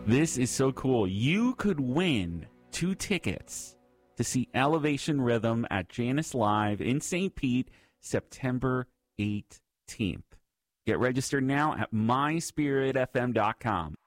This is so cool. You could win 2 tickets to see Elevation Rhythm at Janus Live in St. Pete, September 18th. Get registered now at myspiritfm.com.